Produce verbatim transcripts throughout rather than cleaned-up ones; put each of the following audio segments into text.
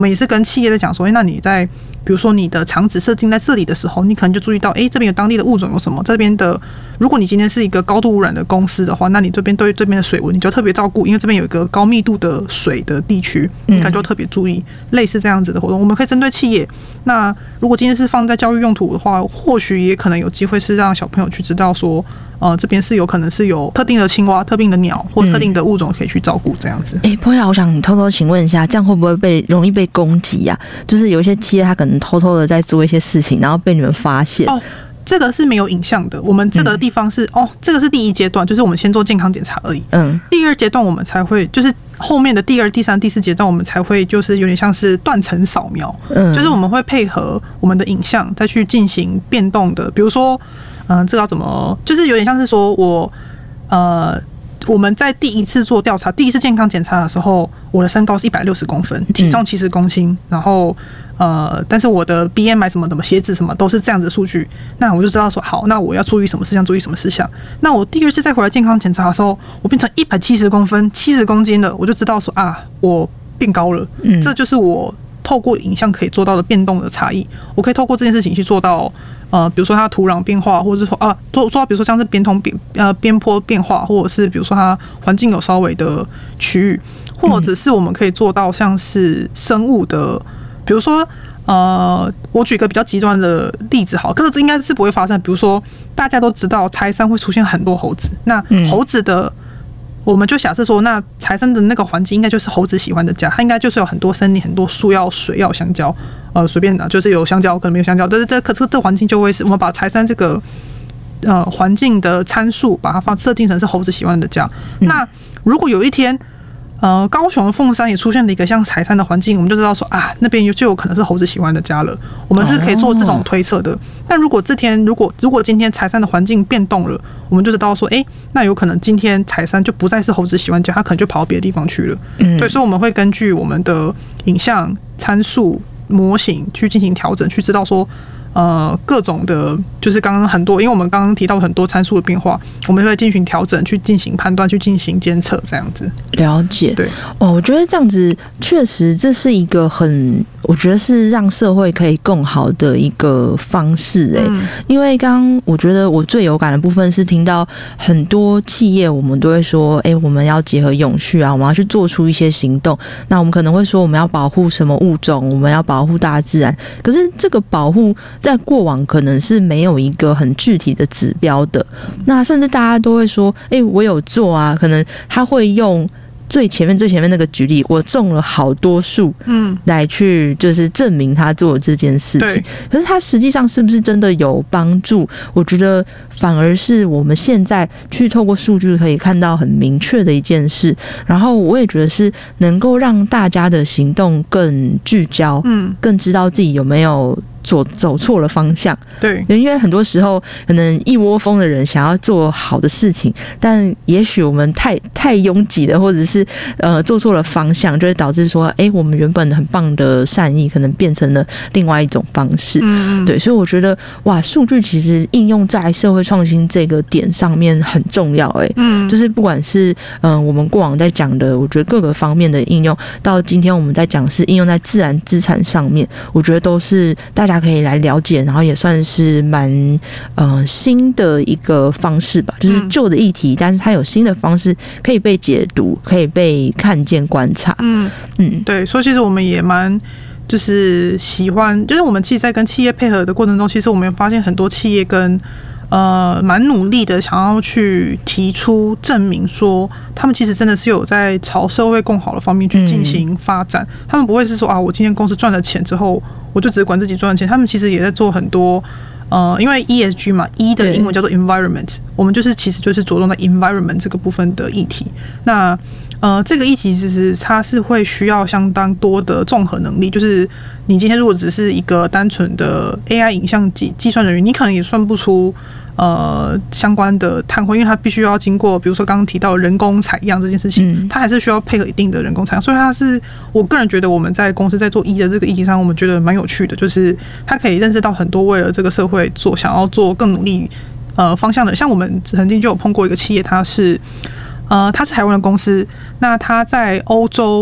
我们也是跟企业在讲说，欸、那你在比如说你的厂址设定在这里的时候，你可能就注意到，哎、欸，这边有当地的物种有什么？这边的，如果你今天是一个高度污染的公司的话，那你这边对这边的水文你就特别照顾，因为这边有一个高密度的水的地区，你可能就特别注意、嗯、类似这样子的活动。我们可以针对企业，那如果今天是放在教育用途的话，或许也可能有机会是让小朋友去知道说，呃，这边是有可能是有特定的青蛙、特定的鸟或特定的物种可以去照顾这样子。 哎、嗯，波雅，我想偷偷请问一下，这样会不会被容易被攻击啊？就是有一些企业他可能偷偷的在做一些事情，然后被你们发现。 哦，这个是没有影像的。我们这个地方是、嗯、哦，这个是第一阶段，就是我们先做健康检查而已。嗯，第二阶段我们才会，就是后面的第二、第三、第四阶段，我们才会就是有点像是断层扫描。嗯，就是我们会配合我们的影像再去进行变动的，比如说。嗯、呃，这个要怎么？就是有点像是说我，呃，我们在第一次做调查、第一次健康检查的时候，我的身高是一百六十公分，体重七十公斤，然后呃，但是我的 B M I 什么的、鞋子什么都是这样子的数据，那我就知道说，好，那我要注意什么事项，注意什么事项。那我第二次再回来健康检查的时候，我变成一百七十公分、七十公斤了，我就知道说啊，我变高了，嗯，这就是我透过影像可以做到的变动的差异。我可以透过这件事情去做到。呃，比如说它土壤变化，或者是说啊，做做到比如说像是边通边呃边坡变化，或者是比如说它环境有稍微的区域，或者是我们可以做到像是生物的，比如说呃，我举个比较极端的例子好，可是这应该是不会发生。比如说大家都知道柴山会出现很多猴子，那猴子的。我们就假设说，那柴山的那个环境应该就是猴子喜欢的家，它应该就是有很多森林、很多树要水、要香蕉，呃，随便拿，就是有香蕉，可能没有香蕉，但是这可是这环境就会是我们把柴山这个呃环境的参数把它放设定成是猴子喜欢的家。嗯、那如果有一天，呃，高雄的凤山也出现了一个像柴山的环境，我们就知道说啊，那边就有可能是猴子喜欢的家了。我们是可以做这种推测的。哦、但如果这天，如果如果今天柴山的环境变动了，我们就知道说，哎、欸，那有可能今天柴山就不再是猴子喜欢家，它可能就跑到别的地方去了。嗯，对，所以我们会根据我们的影像参数模型去进行调整，去知道说。呃，各种的，就是刚刚很多，因为我们刚刚提到很多参数的变化，我们会进行调整，去进行判断，去进行监测，这样子。 了解， 对， 哦，我觉得这样子确实这是一个很，我觉得是让社会可以更好的一个方式、欸，哎、嗯，因为刚刚我觉得我最有感的部分是听到很多企业，我们都会说，哎、欸，我们要结合永续啊，我们要去做出一些行动。那我们可能会说，我们要保护什么物种，我们要保护大自然，可是这个保护。在过往可能是没有一个很具体的指标的，那甚至大家都会说，哎、欸，我有做啊，可能他会用最前面最前面那个举例，我种了好多树，嗯，来去就是证明他做的这件事情。可是他实际上是不是真的有帮助？我觉得反而是我们现在去透过数据可以看到很明确的一件事。然后我也觉得是能够让大家的行动更聚焦，嗯，更知道自己有没有。走走错了方向， 对， 因为很多时候可能一窝蜂的人想要做好的事情，但也许我们太太拥挤了，或者是呃做错了方向，就会导致说，哎、欸，我们原本很棒的善意，可能变成了另外一种方式。嗯，对，所以我觉得哇，数据其实应用在社会创新这个点上面很重要、欸。哎，嗯，就是不管是嗯、呃、我们过往在讲的，我觉得各个方面的应用，到今天我们在讲是应用在自然资产上面，我觉得都是大家。大家可以来了解，然后也算是蛮呃新的一个方式吧，就是旧的议题，嗯、但是它有新的方式可以被解读，可以被看见、观察。嗯嗯，对，所以其实我们也蛮就是喜欢，就是我们其实，在跟企业配合的过程中，其实我们发现很多企业跟。呃，蛮努力的，想要去提出证明说，他们其实真的是有在朝社会更好的方面去进行发展。嗯、他们不会是说啊，我今天公司赚了钱之后，我就只管自己赚钱。他们其实也在做很多，呃，因为 E S G 嘛 ，E 的英文叫做 environment， 我们就是其实就是着重在 environment 这个部分的议题。那呃，这个议题其实它是会需要相当多的综合能力，就是你今天如果只是一个单纯的 A I 影像计计算人员，你可能也算不出。呃，相关的碳汇，因为它必须要经过，比如说刚刚提到人工采样这件事情，它还是需要配合一定的人工采样，所以它是我个人觉得我们在公司在做 E 的这个议题上，我们觉得蛮有趣的，就是它可以认识到很多为了这个社会做想要做更努力呃方向的，像我们曾经就有碰过一个企业，它是呃它是台湾的公司，那它在欧洲。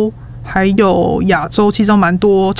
还有亚洲，其实有蛮多